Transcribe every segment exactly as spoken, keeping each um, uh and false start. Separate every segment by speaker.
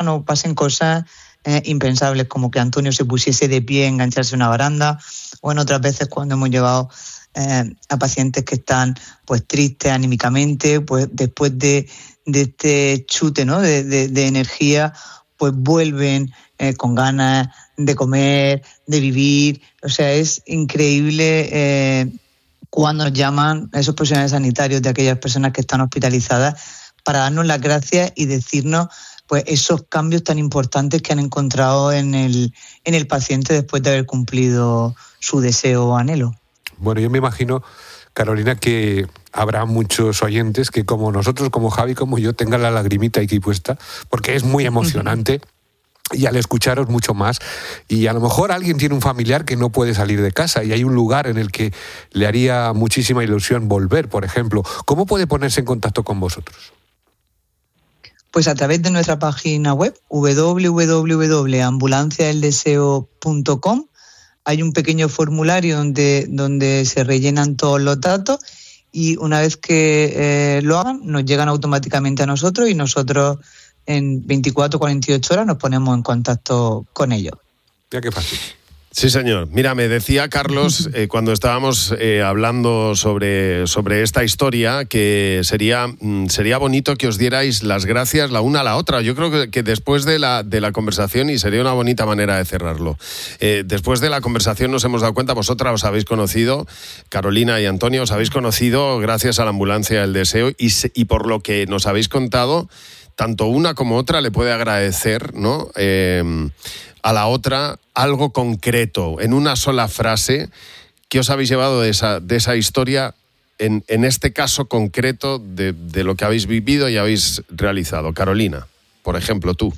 Speaker 1: no pasen cosas eh, impensables, como que Antonio se pusiese de pie, engancharse a una baranda, o en otras veces cuando hemos llevado eh, a pacientes que están pues tristes anímicamente, pues después de, de este chute, ¿no? de, de, de energía, pues vuelven eh, con ganas de comer, de vivir. O sea, es increíble eh, cuando nos llaman esos profesionales sanitarios de aquellas personas que están hospitalizadas para darnos las gracias y decirnos pues esos cambios tan importantes que han encontrado en el, en el paciente después de haber cumplido su deseo o anhelo.
Speaker 2: Bueno, yo me imagino, Carolina, que habrá muchos oyentes que como nosotros, como Javi, como yo, tengan la lagrimita aquí puesta, porque es muy emocionante y al escucharos mucho más. Y a lo mejor alguien tiene un familiar que no puede salir de casa y hay un lugar en el que le haría muchísima ilusión volver, por ejemplo. ¿Cómo puede ponerse en contacto con vosotros?
Speaker 1: Pues a través de nuestra página web, doble u doble u doble u punto ambulancia del deseo punto com. Hay un pequeño formulario donde, donde se rellenan todos los datos y una vez que eh, lo hagan, nos llegan automáticamente a nosotros y nosotros en veinticuatro a cuarenta y ocho horas nos ponemos en contacto con ellos.
Speaker 2: Ya qué fácil.
Speaker 3: Sí, señor. Mira, me decía Carlos, eh, cuando estábamos eh, hablando sobre, sobre esta historia, que sería, mm, sería bonito que os dierais las gracias la una a la otra. Yo creo que, que después de la, de la conversación, y sería una bonita manera de cerrarlo, eh, después de la conversación nos hemos dado cuenta, vosotras os habéis conocido, Carolina y Antonio, os habéis conocido gracias a la ambulancia del deseo y, y por lo que nos habéis contado, tanto una como otra le puede agradecer, ¿no? Eh, a la otra algo concreto, en una sola frase. ¿Qué os habéis llevado de esa, de esa historia, en, en este caso concreto, de, de lo que habéis vivido y habéis realizado? Carolina, por ejemplo, tú.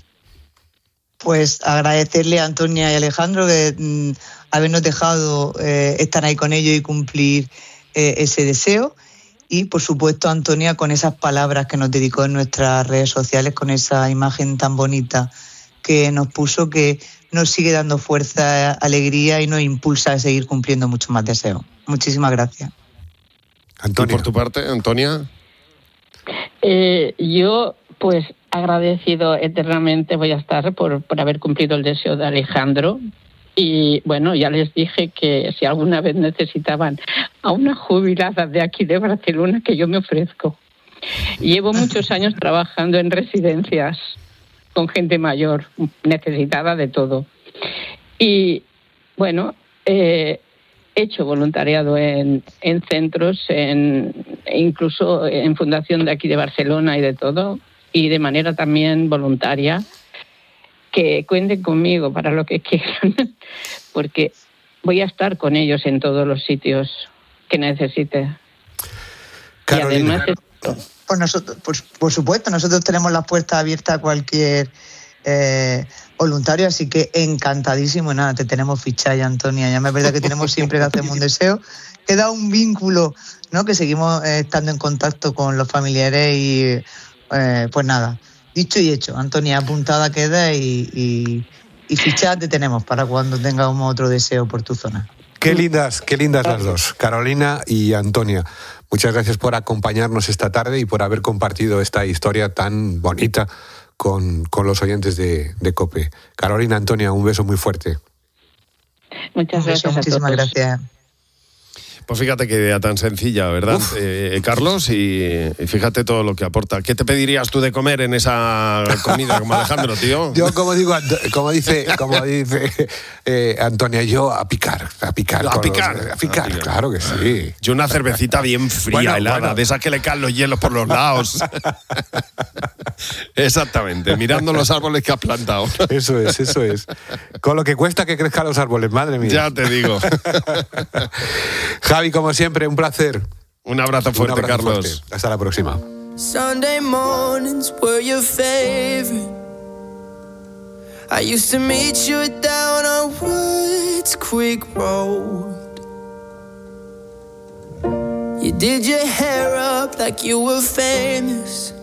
Speaker 1: Pues agradecerle a Antonia y Alejandro de mm, habernos dejado eh, estar ahí con ellos y cumplir eh, ese deseo. Y, por supuesto, Antonia, con esas palabras que nos dedicó en nuestras redes sociales, con esa imagen tan bonita que nos puso, que nos sigue dando fuerza, alegría y nos impulsa a seguir cumpliendo muchos más deseos. Muchísimas gracias.
Speaker 3: Antonia. ¿Y por tu parte, Antonia?
Speaker 4: Eh, yo, pues, agradecido eternamente voy a estar por, por haber cumplido el deseo de Alejandro. Y bueno, ya les dije que si alguna vez necesitaban a una jubilada de aquí de Barcelona, que yo me ofrezco. Llevo muchos años trabajando en residencias con gente mayor, necesitada de todo. Y bueno, eh, he hecho voluntariado en, en centros, en, incluso en fundación de aquí de Barcelona y de todo, y de manera también voluntaria. Que cuenten conmigo para lo que quieran, porque voy a estar con ellos en todos los sitios que necesite.
Speaker 2: Carolina.
Speaker 4: Y además,
Speaker 1: Pues nosotros, por, por supuesto, nosotros tenemos las puertas abiertas a cualquier eh, voluntario, así que encantadísimo. Nada, te tenemos fichada ya, Antonia. Ya es verdad que tenemos siempre que hacemos un deseo. Queda un vínculo, ¿no? Que seguimos eh, estando en contacto con los familiares y eh, pues nada. Dicho y hecho, Antonia, apuntada queda y, y, y fichada te tenemos para cuando tengamos otro deseo por tu zona.
Speaker 2: Qué lindas, qué lindas las dos, Carolina y Antonia. Muchas gracias por acompañarnos esta tarde y por haber compartido esta historia tan bonita con, con los oyentes de, de COPE. Carolina, Antonia, un beso muy fuerte.
Speaker 4: Muchas gracias a todos.
Speaker 1: Muchísimas gracias.
Speaker 3: Pues fíjate qué idea tan sencilla, ¿verdad, eh, Carlos? Y, y fíjate todo lo que aporta. ¿Qué te pedirías tú de comer en esa comida como Alejandro, tío?
Speaker 2: Yo, como digo, como dice, como dice eh, Antonia, yo a picar, a picar.
Speaker 3: A picar.
Speaker 2: Los, a picar, a picar, claro que sí.
Speaker 3: Yo una cervecita bien fría, bueno, helada, bueno. De esas que le caen los hielos por los lados. Exactamente, mirando los árboles que has plantado.
Speaker 2: Eso es, eso es. Con lo que cuesta que crezcan los árboles, madre mía.
Speaker 3: Ya te digo.
Speaker 2: Javi, como siempre, un placer.
Speaker 3: Un abrazo fuerte,
Speaker 2: un abrazo
Speaker 3: Carlos.
Speaker 2: Fuerte. Hasta la próxima.
Speaker 5: Sunday mornings were your favorite. I used to meet you down on Woods Creek Road. You did your hair up like you were famous.